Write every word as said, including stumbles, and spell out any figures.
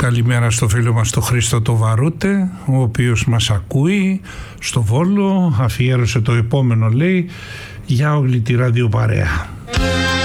Καλημέρα στο φίλο μας τον Χρήστο το Βαρούτε, ο οποίος μας ακούει στο Βόλο. Αφιέρωσε το επόμενο, λέει, για όλη τη ραδιοπαρέα.